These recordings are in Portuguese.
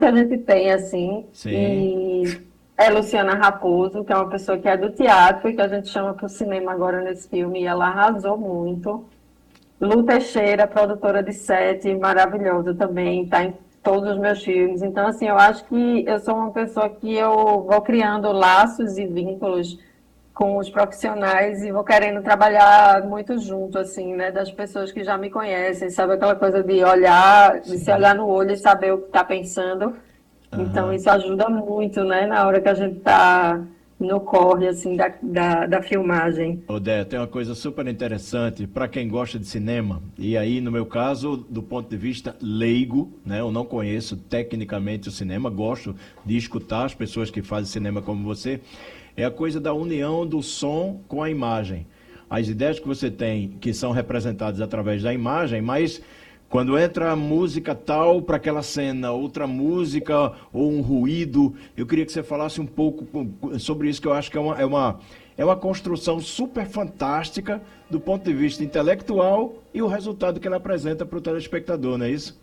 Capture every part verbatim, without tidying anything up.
que a gente tem, assim, Sim. e é Luciana Raposo, que é uma pessoa que é do teatro e que a gente chama para o cinema agora nesse filme, e ela arrasou muito. Lu Teixeira, produtora de sete, maravilhosa também, está em todos os meus filmes. Então, assim, eu acho que eu sou uma pessoa que eu vou criando laços e vínculos com os profissionais e vou querendo trabalhar muito junto, assim, né, das pessoas que já me conhecem, sabe aquela coisa de olhar, de se Sim. olhar no olho e saber o que está pensando. Então, Aham. isso ajuda muito, né, na hora que a gente está no corre, assim, da, da, da filmagem. Odé, tem uma coisa super interessante para quem gosta de cinema, e aí, no meu caso, do ponto de vista leigo, né, eu não conheço tecnicamente o cinema, gosto de escutar as pessoas que fazem cinema como você, é a coisa da união do som com a imagem. As ideias que você tem, que são representadas através da imagem, mas quando entra a música tal para aquela cena, outra música ou um ruído, eu queria que você falasse um pouco com- sobre isso, que eu acho que é uma, é uma, é uma construção super fantástica do ponto de vista intelectual e o resultado que ela apresenta para o telespectador, não é isso?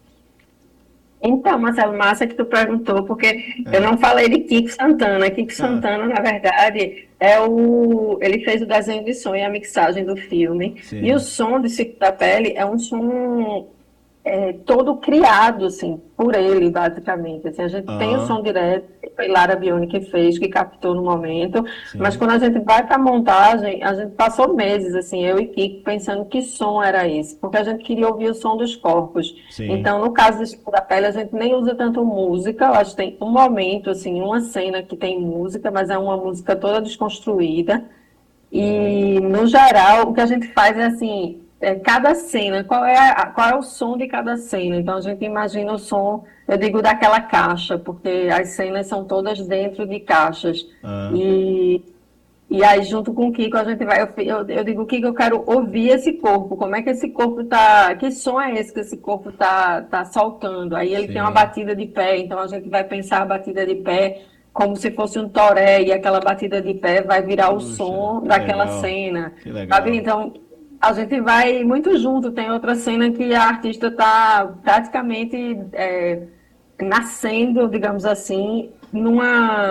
Então, Marcelo, massa que tu perguntou, porque eu É. não falei de Kiko Santana. Kiko Ah, Santana, na verdade, é o. Ele fez o desenho de som e a mixagem do filme. E o sim. som de Cico da Pele é um som é, todo criado, assim, por ele, basicamente. Assim, a gente tem o Ah, som direto, que foi Lara Bione que fez, que captou no momento, mas sim, quando a gente vai para a montagem, a gente passou meses, assim, eu e Kiko, pensando que som era esse, porque a gente queria ouvir o som dos corpos. sim. Então, no caso do Escuro da Pele, a gente nem usa tanto música, eu acho que tem um momento, assim, uma cena que tem música, mas é uma música toda desconstruída, Uhum. e, no geral, o que a gente faz é assim, é, cada cena, qual é, a- qual é o som de cada cena? Então, a gente imagina o som, eu digo, daquela caixa, porque as cenas são todas dentro de caixas. Ah, E, e aí, junto com o Kiko, a gente vai, eu, eu, eu digo, Kiko, eu quero ouvir esse corpo, como é que esse corpo tá, que som é esse que esse corpo tá, tá soltando? Aí ele tem uma sim. batida de pé, então a gente vai pensar a batida de pé como se fosse um toré, e aquela batida de pé vai virar o Puxa, som que daquela legal. cena, Que sabe? legal. Então, a gente vai muito junto. Tem outra cena que a artista está praticamente é, nascendo, digamos assim, numa.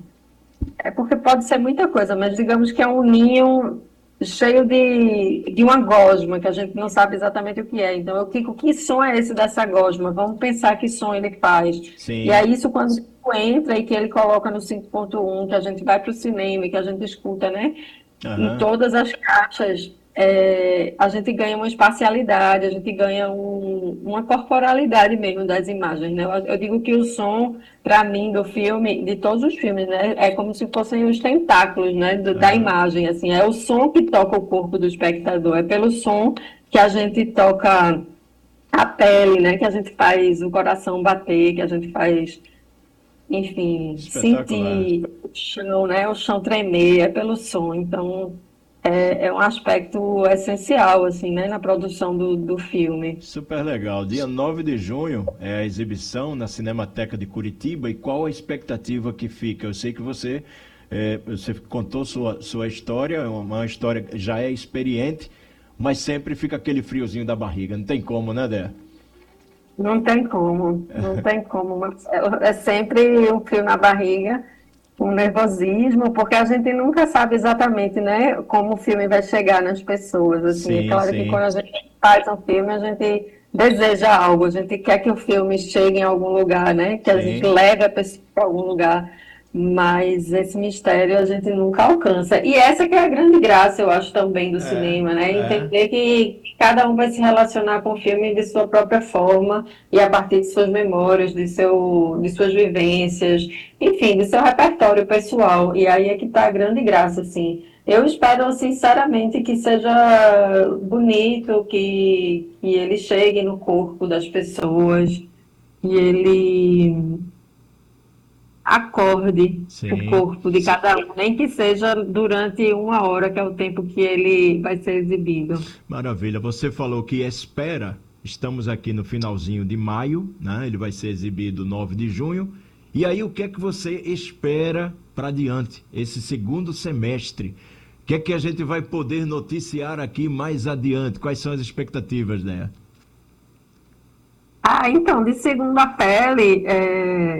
É porque pode ser muita coisa, mas digamos que é um ninho cheio de, de uma gosma, que a gente não sabe exatamente o que é. Então, eu fico, que som é esse dessa gosma? Vamos pensar que som ele faz. E Sim. aí, isso quando entra e que ele coloca no cinco ponto um, que a gente vai para o cinema e que a gente escuta, né? Em Aham. todas as caixas, é, a gente ganha uma espacialidade, a gente ganha um- uma corporalidade mesmo das imagens, né? Eu, eu digo que o som, para mim, do filme, de todos os filmes, né, é como se fossem os tentáculos, né, do- da Aham. imagem, assim, é o som que toca o corpo do espectador, é pelo som que a gente toca a pele, né, que a gente faz o coração bater, que a gente faz, enfim, Espetacular. sentir o chão, né? O chão tremer, é pelo som. Então, é, é um aspecto essencial, assim, né? Na produção do, do filme. Super legal. Dia nove de junho é a exibição na Cinemateca de Curitiba. E qual a expectativa que fica? Eu sei que você, eh, você contou sua, sua história, é uma história que já é experiente, mas sempre fica aquele friozinho da barriga. Não tem como, né, Dé? Não tem como, não tem como, Marcelo. É sempre um frio na barriga, um nervosismo, porque a gente nunca sabe exatamente, né, como o filme vai chegar nas pessoas, assim. É Sim, claro que sim. quando a gente faz um filme, a gente deseja algo, a gente quer que o filme chegue em algum lugar, né, que a gente Sim. leve a pessoa para algum lugar, mas esse mistério a gente nunca alcança. E essa que é a grande graça, eu acho, também do É, cinema, né, é. entender que cada um vai se relacionar com o filme de sua própria forma, e a partir de suas memórias, de, seu, de suas vivências, enfim, do seu repertório pessoal. E aí é que está a grande graça, assim. Eu espero, sinceramente, que seja bonito, que, que ele chegue no corpo das pessoas, que ele acorde o Sim. corpo de cada um, nem que seja durante uma hora, que é o tempo que ele vai ser exibido. Maravilha. Você falou que espera. Estamos aqui no finalzinho de maio, né? Ele vai ser exibido nove de junho. E aí, o que é que você espera para diante, esse segundo semestre? O que é que a gente vai poder noticiar aqui mais adiante? Quais são as expectativas, né? Ah, então, de Segunda Pele, é,